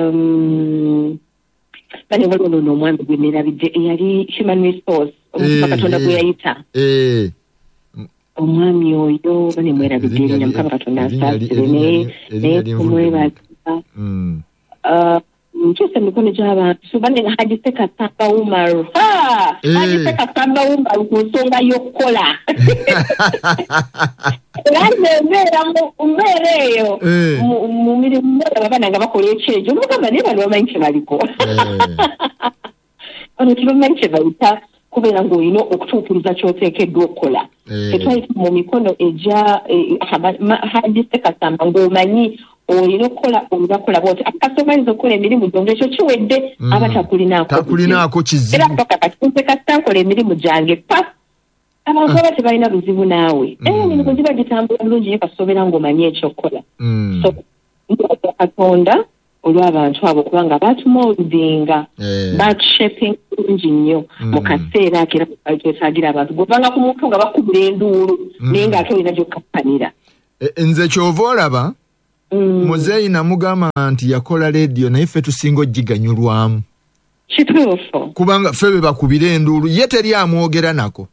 bane waliwo n'omwami gwe neerabidde eyali human resource omukama Katonda gwe yayita omwami oyo bane mwerabidde erinnya mukama Katonda asaasire naye kumwebaza nkyuse emikono gy'abantu bane Hajise Kasamba Umaru Hajise Kasamba Umaru ku nsonga y'okukola era mbeera eyo mu mirimu abana nga bakola ekyejo omugamba naye bano bamanyi kye baliko bano tebamanyi kye bayita kubeera ng'olina okutuukiriza ky'oteekeddwa okukola tetwali mu mikono egya Hajise Kasamba ng'omanyi olina okukola olubakola bwoti akasomanyiza okukola emirimu gyange ekyo kiwedde aba takulinaako kizibu era kakati katankola emirimu gyange pa abantu aba tebalina buzibu naawe emirimu giba gitambula bulungi ye kasobera ng'omanyi ekyokukola so Katonda olw'abantu abo kubanga batumoldinga batushaping bulungi nnyo mu kaseera akera twetaagira abantu govanga ku muntu nga bakubula enduulu naye ng'ate olina gy'okkapanira nze kyova olaba Muzeeyi namugamba nti yakola leediyo naye ffe tusinga ogiganyulwamu kituufu kubanga ffe be bakubira enduulu ye teri amwogera nako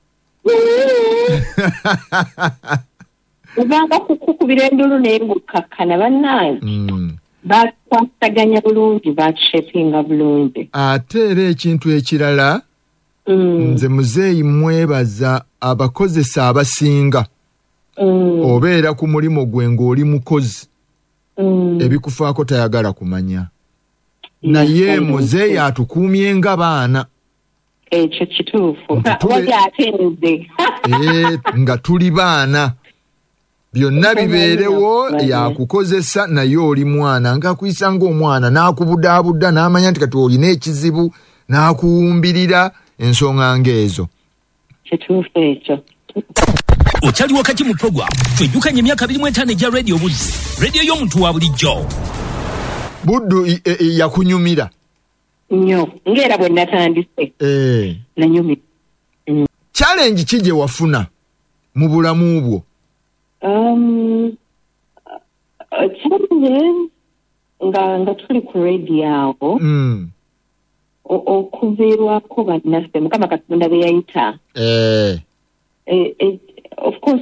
ubanga kukubira enduulu naye ng'okkakkana bannange bakwasaganya bulungi batushapinga bulungi ate era ekintu ekirala nze Muzeeyi mwebaza abakozesa abasinga obeera ku mulimu gwe ng'oli mukozi ebikufaako tayagala kumanya naye Muzeeyi atukuumye nga baana ekyo kituufu atenze nga tuli baana byonna bibeerewo yakukozesa naye oli mwana ng'akuyisa ng'omwana n'akubudaabuda n'amanya nti kati olina ekizibu n'akuwumbirira ensonga ng'ezo kituufu ekyo Okyali wakati mu program twejjukanye emyaka 25 egya radio Buddu radio y'omuntu wa bulijjo Buddu yakunyumira nnyo ng'era bwe natandise nanyumira challenge ki gye wafuna mu bulamu bwo challenge nga tuli ku radio awo okuviirwako bannaffe mukama Katonda be yayita of course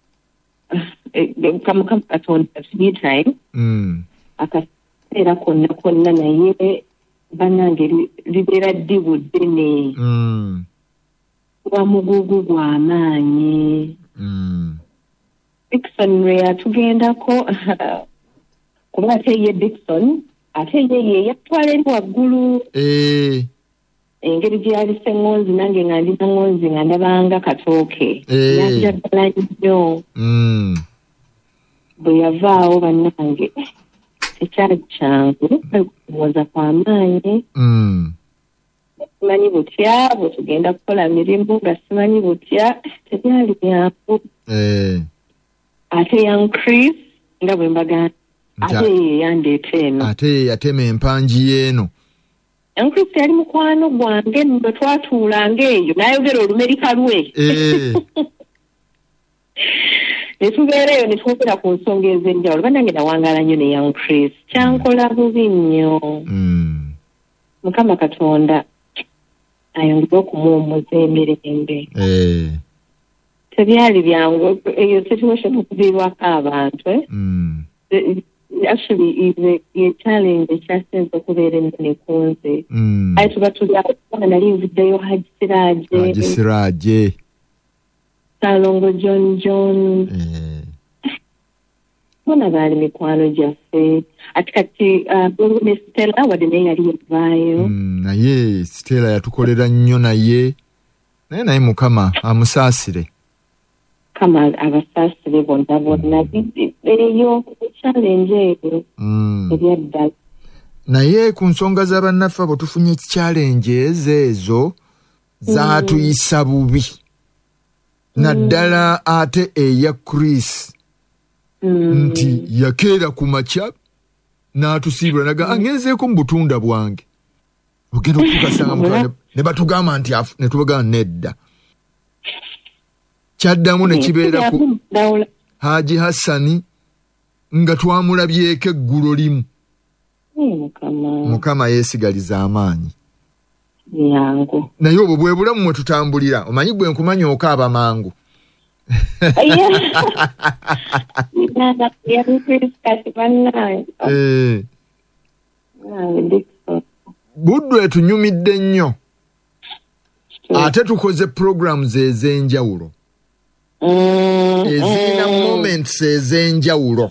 mukama Katonda time akaseera konna naye bannange libeera ddibu ddene kuba mugugu gw'amaanyi Dickson lwe yatugendako kuba ate ye Dickson ate ye yatwala eri waggulu engeri gye yalise ŋŋonzi nange nga ndina ŋŋonzi nga ndabanga katooke yajja ddala nnyo bwe yavaawo bannange tekyali kyangu okuwoza kw'amaanyi simanyi butya bwe tugenda kukola mirimu nga simanyi butya tebyali byangu ate young Chris nga bwe mbagamba ate ye yandeeta eno ate ye yatema empanji y'eno young Chris yali mukwano gwange bwe twatuulanga eyo n'ayogera olumerika lwe ne tubeera eyo ne twogera ku nsonga ez'enjawulo bannange nawangaala nnyo ne young Chris kyankola bubi nnyo mukama Katonda ayongere okumuwummuza emirembe tebyali byangu eyo situation okuviirwako abantu actually is a challenge ekyasinze okubeera ennene kunze aye tuba tuliaana nali nvuddeyo Haji Siraaje Salongo John bona baali mikwano gyaffe ati kati ne Stella wadde naye yali yavaayo naye Stella yatukolera nnyo naye mukama amusaasire kama abasaasire bonna eyo challenge eyo ebyaddala naye ku nsonga z'abannaffe abo tufunye challenge ezo zaatuyisa bubi naddala ate eya Chris nti yakeera ku makya n'atusiibula naga ngenzeeko mu butunda bwange ogenda okutukasanga ne batugamba nti ne tubagamba nedda kyaddamu ne kibeera ku Haji Hassani nga twamulabyeko eggulo limu Mukama yeesigaliza amaanyi. Yango. Naye obwo bwe bulamu mwe tutambulira. Omanyi gwe nkumanya okaaba mangu. Buddu etunyumidde nnyo. Ate tukoze programs ez'enjawulo. Ezirina moments ez'enjawulo.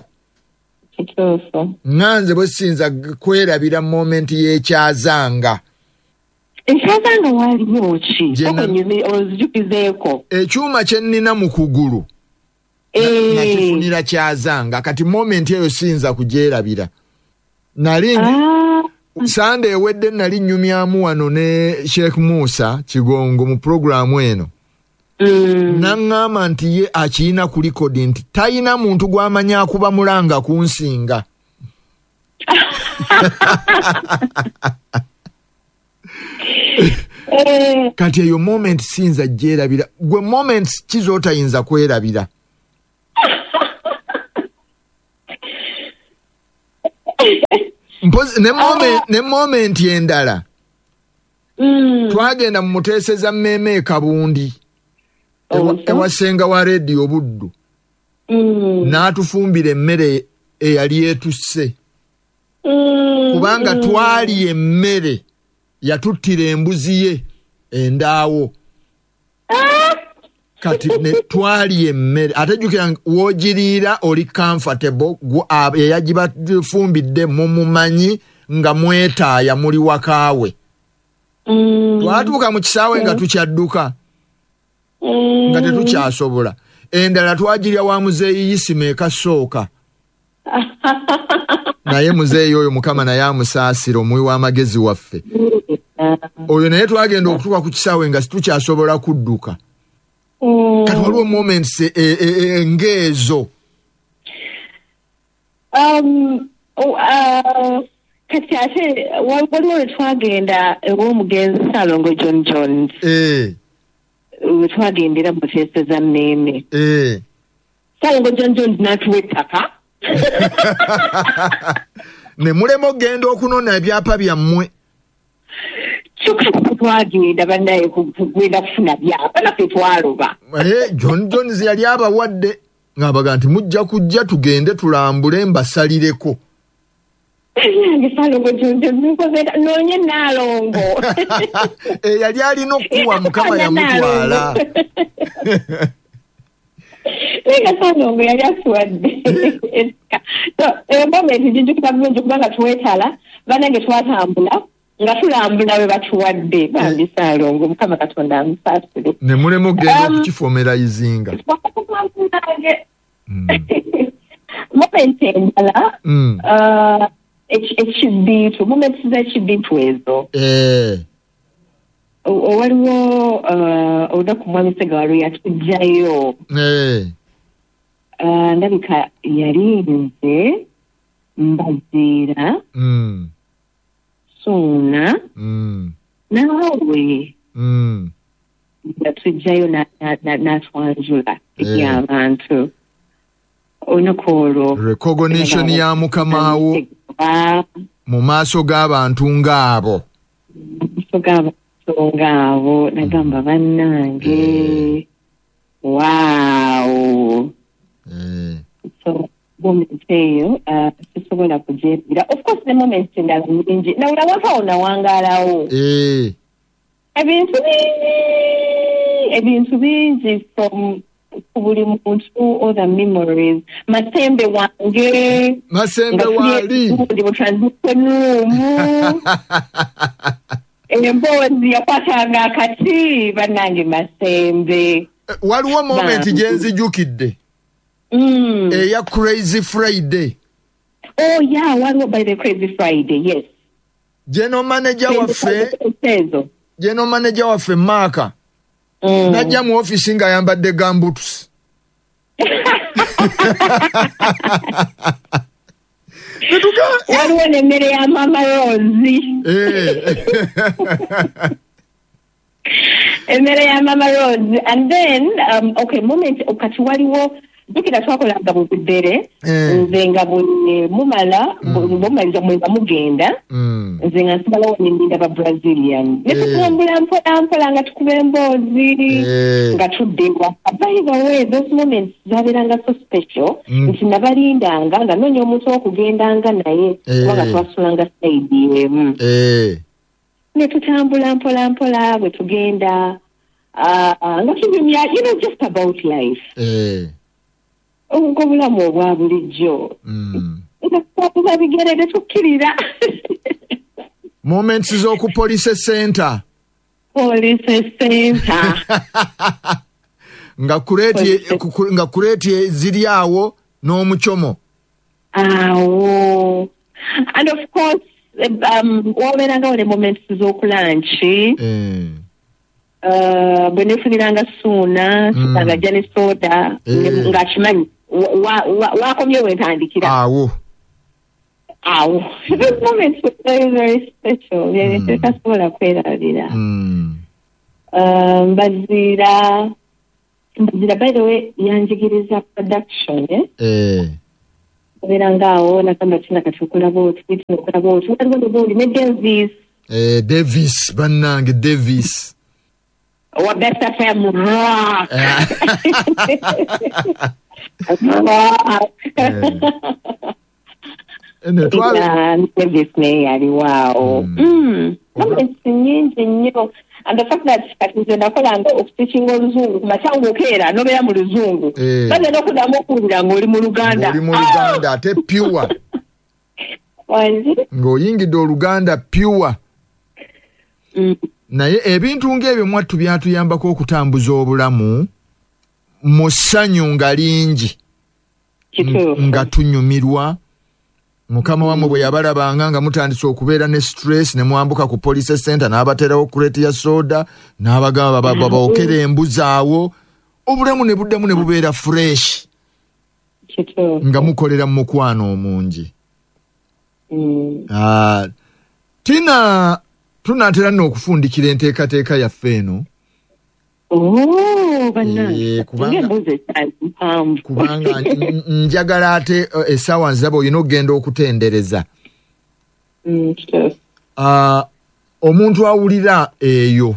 Nganze bwe sinza kwerabira moment y'ekyazanga. Ekyazanga waliwo ki? Ozijukizeeko. Ekyuma kye nnina mu kugulu. Nakifunira kyazanga. Kati moment eyo sinza kugyerabira. Nali Sande ewedde nali nnyumyamu wano ne Sheikh Musa Kigongo mu programu eno. Naŋŋamba nti ye akiina ku likodi nti talina muntu gw'amanya akuba mulanga kunsinga. Kati eyo moment sinza gyerabira. Gwe moments kizotayinza kwerabira. Ne moment endala. Twagenda mu Muteeseza mmeme Kabundi. Ewasenga wa radio Buddu. N'atufumbira emmere eyali etusse. Kubanga twali emmere yatuttira embuzi ye endaawo. Kati ne twali emmere ate jjukira w'ogiriira oli comfortable eyagibafumbidde mumumanyi nga mwetaaya muli wakaawe. Twatuuka mu kisaawe nga tukyadduka nga tetukyasobola. Endala twagirya wa muzeeyi Isima ekasooka. Naye muzeeyi oyo Mukama naye amusaasira omuwi w'amagezi waffe. Oyo naye twagenda okutuuka ku kisaawe nga situkyasobola kudduka. Kati waliwo moments engeezo. Kati ate waliwo twagenda ew'omugenzi Salongo John Jones. Twagendera mu Muteeseza mmeme. Salongo John Jones n'atuwa ettaka. Ne mulema okgenda okunona ebyapa byammwe. Twagenda bannaye kugenda kufuna byapa naffe twaloba. John Jones yali abawadde ng'abaga nti mujja kujja tugende tulambule mbasalireko. Salongo John Jones noonye Naalongo. Yali alina okuwa Mukama yamutwala. Salongo yali atuwadde. Moment gijjukira bulungi kubanga twetala bannange twatambula nga tulambula we batuwadde bambi Salongo Mukama Katonda amusaasire. Ne mulema okgenda okukifomerayizinga. Moment endala ekibbiitu moment z'ekibbiitu ezo. Waliwo olunaku Mwami Ssegawa yatujjayo. Ndabika yali nze Mbaziira Suuna naawe yatujjayo n'atwanjula eri abantu. Olunaku olwo recognition ya Mukama wo mu maaso g'abantu ng'abo. Nagamba bannange wow. So moment eyo sisobola kugyerabira. Of course ne moment endala nyingi nawulawako nawangaalawo ebintu bingi from buli muntu other memories. Masembe wange wali mu transition room. Emboozi yakwatanga akati bannange Masembe. Waliwo moment gye nzijukidde. Eya Crazy Friday. Oh yeah, waliwo by the Crazy Friday, yes. General manager waffe Maaka. Najja mu office nga ayambadde gambutus. Waliwo n'emmere ya Mama Rose. Emmere ya Mama Rose. And then, okay, moment okati waliwo dukira twakolanga bubiddere nze nga mumala mumaliza mwenga mugenda nze nga nsibalawo nendinda ba Brazilian ne tutambula mpola nga tukuba emboozi nga tuddewa. By the way, those moments zaberanga so special nti nabalindanga nga noonya omuntu okugendanga naye kubanga twasulanga side emu ne tutambula mpola bwe tugenda nga tunyumya, you know, just about life. Obulamu obwa bulijjo. Nga bigere tukkirira. Moments z'oku police center. Police center. nga kureti ziri awo n'omuchomo. Awo. And of course, waberanga wale moments z'oku lunch. Benefuniranga suna nga jani soda nga chimanyi wakomye wentandikira awo those moments were very, very special. Tekasobola kwerabira. Mbazira, by the way, yanjigiriza production oberanga awo nakamba kina katukola boti ne Davis bannange Davis What best FM rock. And the fact that of teaching oluzungu kumatango kera nobera mu luzungu baze nokudamu okulira ng'oli mu Luganda ate pure ng'oyingidde Oluganda pure. Naye ebintu ng'ebyo mwattu byatuyambako okutambuza obulamu mu ssanyu nga lingi nga tunyumirwa. Mukama wamwe bwe yabalabanga nga mutandise okubeera ne stress ne mwambuka ku police center n'abaterawo kureti ya soda n'abagamba baokere embuzi awo obulamu ne buddamu ne bubeera fresh nga mukolera mu mukwano omungi. Tina tunatera n'okufundikira enteekateeka yaffe eno. Kubanga njagala ate essaawa nzaba olina okugenda okutendereza. Omuntu awulira eyo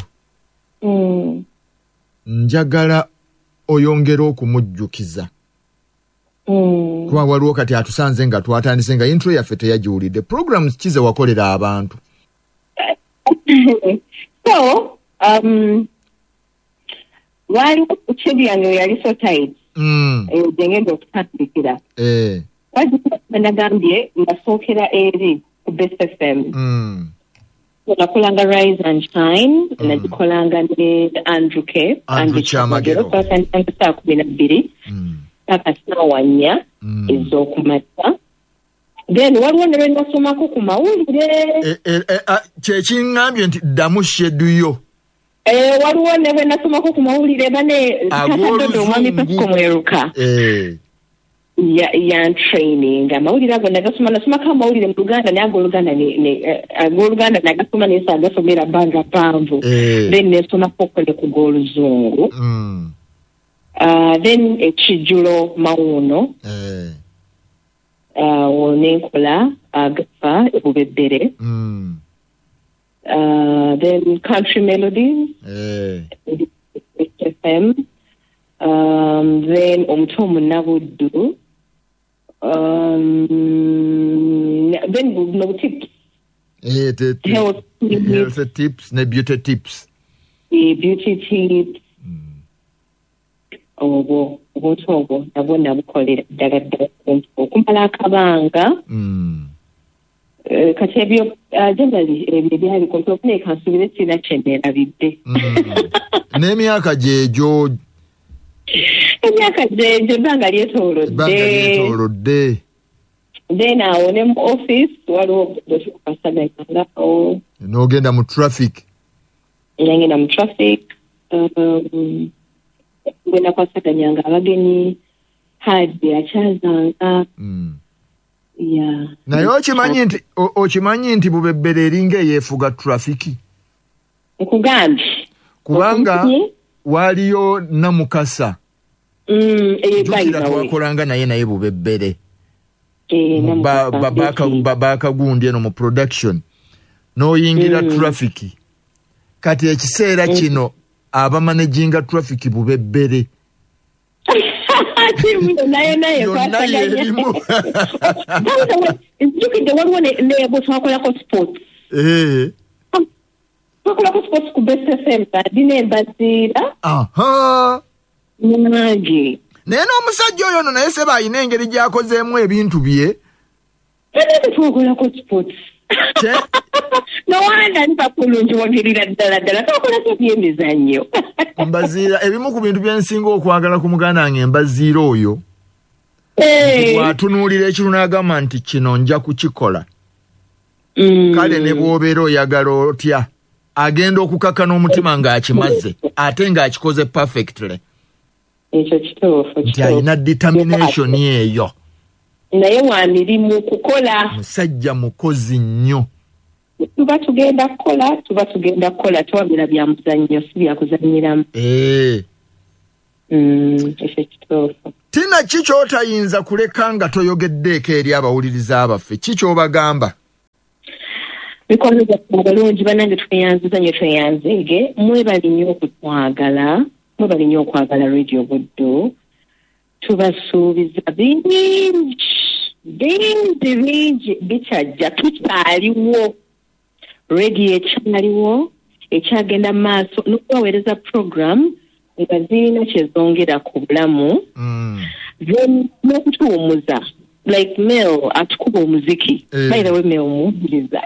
njagala oyongera okumujjukiza. Kuba waliwo kati atusanze nga twatandise nga intro yaffe teyagiwulidde. Programs kize wakolera abantu? So, wali uchedi yange yali so tight. Ngendo okutandikira. Nagambye ndasookera eri ku Best FM. Nakolanga Rise and Shine, nagikolanga ne Andrew K. Andrew Chamagero. Saa 12 paka saa 4 ez'okumakya. Then waliwo ne bwe nasomako ku mawulire. Kyekiŋŋambye nti ddamu shedduyo. Waliwo ne bwe nasomako ku mawulire bane katadodo omwami Pasco Mweruka. Ya training amawulire ago nasomako amawulire mu Luganda naye ag'Oluganda nagasoma naye saagasomera bbanga ppanvu. Then nesomako ne ku g'Oluzungu. Then ekijjulo mawuno. Nenkola agafa ebubeddere. Then country melodies. FM. Then omutomu nabuddu. Then no tips. Health tips, ne beauty tips. Beauty tips. Obo nabona bukolera ddala okumala akabanga. Kati ebyo generally ebyo byali kompletely kansubire sina kyenderabidde. N'emyaka gyegyo emyaka gyegyo banga lyetoolodde. Then awo ne mu office waliwo dokukasaganyanga n'ogenda mu traffic. Nangenda mu traffic. Ngenda kwasaganyanga abagenyi hadi akyazanga. Naye okimanyi nti Bubebbera eringa eyeefuga trafiki. Nkugambye kubanga waliyo Namukasa twakolanga naye bubebbere bakagundi eno mu production n'oyingira traffic kati ekiseera kino abamanaginga traffic bubebbere njukidde waliwo nebo twakolako sports twakolako sports ku Best FM dina embaziira nange naye n'omusajja oyo no naye seba ayina engeri gy'akozeemu ebintu bye twakolako sports nowanda nipapulungi wagirira ddala twakolako byemizannyo mbaziira ebimu ku bintu byensinga okwagala ku muganda wange embaziira oyo bw'atunuulira ekintu n'agamba nti kino nja kukikola kale ne bw'obeera oyagala otya agenda okukaka n'omutima ng'akimaze ate ng'akikoze perfectly ekyo kituufu nti alina determination eyo naye wa mirimu kukola musajja mukozi nnyo tuba tugenda kukola tewabira bya muzannyo si byakuzanyiramu ekyo kituufu Tina ki ky'otayinza kuleka nga toyogeddeeko eri abawuliriza abaffe ki ky'obagamba mikono gyaffe abalungi bannange tweyanzige mwebali nnyo okutwagala mwebali nnyo okwagala Radio Buddo tubasuubiza bingi bikyajja tukyaliwo radio ekyaliwo ekyagenda mu maaso n'okubaweereza program nga zirina kyezongera ku bulamu n'okutuwumuza like Mel atukuba omuziki by the way Mel muwuliriza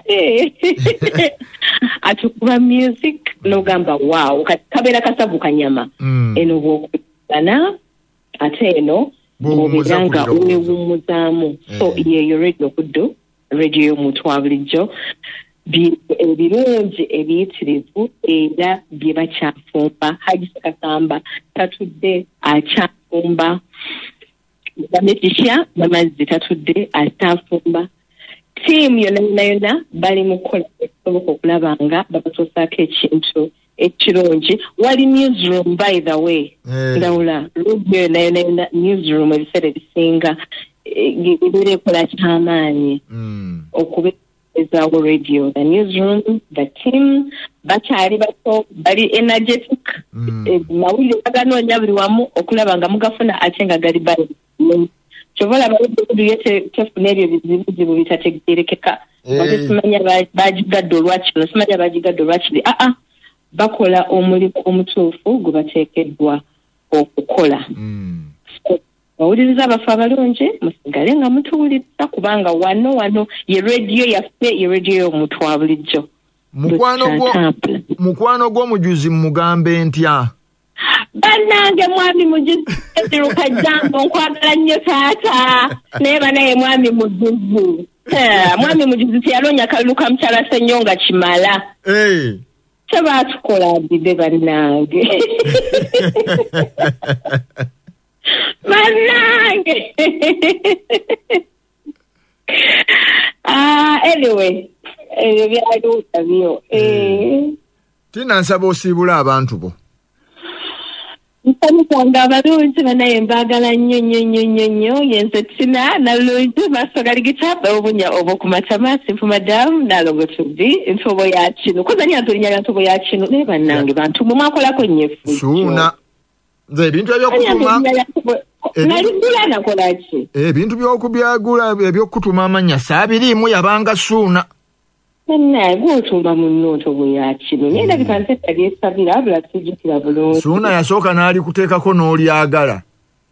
atukuba music n'ogamba wow kabeera kasavu kanyama eno bw'okulana ate eno bw'obeera nga owewummuzaamu so yeeyo Radio Buddo radio y'omuntu wa bulijjo ebirungi ebiyitirivu era bye bakyafumba Hajji Kasamba tatudde akyafumba bametisha bamazzi tatudde atafumba tiimu yonna bali mu kukola ekisoboka okulaba nga babatuusaako ekintu ekirungi wali newsroom by the way ndawula radio yonna newsroom ebiseera ebisinga ebeera ekola kyamaanyi okuba ezawo radio the newsroom the team bakyali bato bali energetic mawulire baganoonya buli wamu okulaba nga mugafuna ate nga gali bali kyobola abawebudu tefuna ebyo bizibuzibu bitategerekeka ate simanya bagigadde olwakino simanya bagigadde olwakiri bakola omulimu omutuufu gwe bateekeddwa okukola bawuliriza abafu abalungi musigale nga mutuwuliriza kubanga wano ye radio yaffe ye radio y'omuntu wa bulijjo mukwano gw'omujuzi mugambe ntya bannange mwami mujuzi eziruka jambo nkwagala nnyo taata naye banaye mwami mujuzi mwami mujuzi teyalonya kalulu ka mukyala Ssenyonga kimala tebaatukola bide bannange manange anyway byaliwuta byo Tina nsaba osiibula abantu bo nsanyukanga abalungi banaye mbaagala nnyo yenze Tina nalungi masogaligitaba obunya obokumatamasi mpu madamu nalogotudi ntobo ya kino kozani antolinya ntobo ya kino naye bannange bantu mwakolako nnyefu suuna nze ebintu ebyokutuma naligula nakolaki ebintu byokubyagula ebyokutuma amanya saabiriimu yabanga suuna naye gwotuma munno ntobo ya kino naye ndabika nsetta lyesabira abula sijjukira bulungi suuna yasooka n'alikuteekako n'olyagala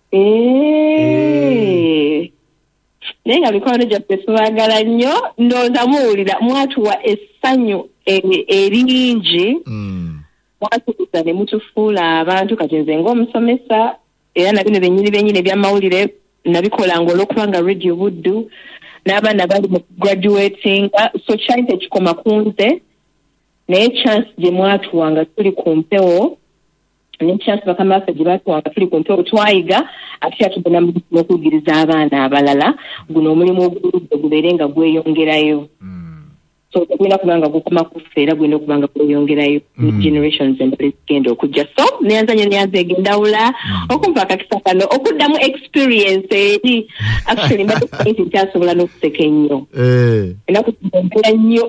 naye nga mikwano gyaffe tubaagala nnyo ndowooza muwulira mwatuwa essanyu eringi mwatukuza ne mutufuula abantu kati nze ng'omusomesa era na bino bennyini ebyamawulire nabikolanga olw'okubanga Radio Buddo n'abaana bali mu graduating so kyali tekikoma ku nze naye chance gye mwatuwanga tuli ku mpewo ne chance bakama baffe gye batuwanga tuli ku mpewo twayiga ate atugenda n'okuyigiriza abaana abalala guno omulimu oguludde gubeere nga gweyongerayo So gwina kubanga gukoma kufera gwina kubanga kuyongerayo generations and gendo kujja so neyanze gendawula okumva kakisakano okuddamu experience eri actually mba kyasobola n'okuseka ennyo era kutembera nnyo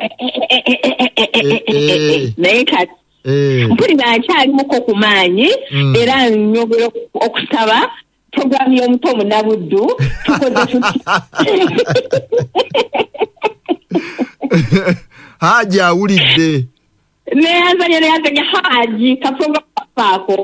naye kati mpulira akyalimuko ku maanyi era nyogera okusaba programu y'omuto omunabuddu tukoze tuti Haji awulidde neyanzanya Haji kafunga paako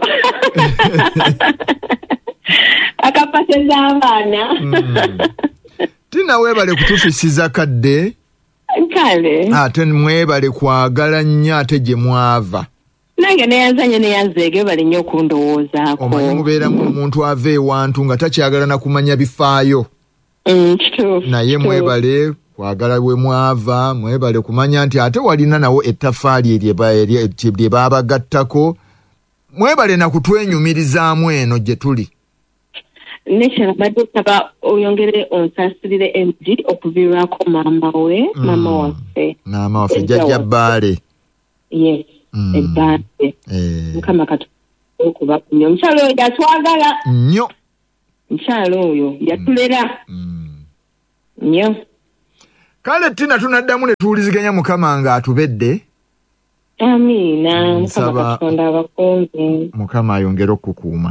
akapaseza abaana tina webale kutufisiza kadde kale ate mwebale kwagala nnyo ate gye mwava nange neyanzeege bali nnyo okundowoozaako omanyi mubeeramu omuntu ava ewantu nga takyagala na kumanya bifaayo naye mwebale kwagala bwe mwava mwebale kumanya nti ate walina nawo ettafaali lye baabagattako mwebale na kutwenyumirizaamu eno gye tuli Neshara badde saba oyongere onsaasirire MD okuviirwako maama waffe jjajja Bbaale yes Ebbaale Mukama Katonda okuba nnyo omukyalo oyo yatwagala nnyo omukyalo oyo yatulera nnyo kale Tina tunaddamu ne tuwuliziganya Mukama nga atubedde amiina Mukama Katonda abakunze Mukama ayongere okukuuma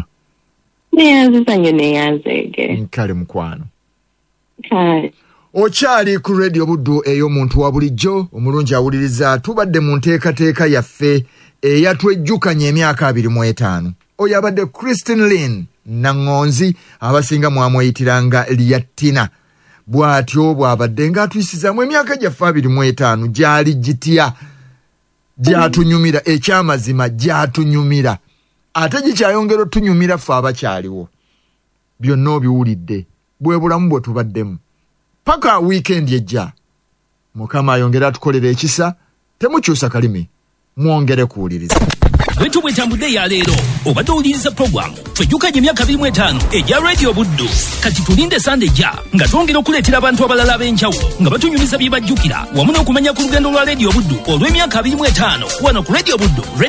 neyanzeege kale mukwano kale okyali ku radio Buddu ey'omuntu wa bulijjo omulungi awuliriza tubadde mu nteekateeka yaffe eyatwejjukanya emyaka 25 oyo abadde Christine Lynn Nangonzi abasinga mwamweyitiranga lya Tina bw'atyo bw'abadde ng'atuyisizaamu emyaka gyaffe 25 gyali gitya gyatunyumira ekyamazima gyatunyumira ate gikyayongera otunyumira ffe abakyaliwo byonna obiwulidde bwe bulamu bwe tubaddemu paka weekend ejja Mukama ayongera atukolera ekisa temukyusa kalimi mwongere kuwuliriza bwetu bwetambudde ya leero obadde owuliriza program twejjukanye emyaka 25 ejja radio Buddu kati tulinde sande ejja nga twongera okuleetera abantu abalala ab'enjawulo nga batunyumiza bye bajjukira wamu n'okumanya ku lugendo lwa radio Buddu olw'emyaka 25 wano ku radio Buddu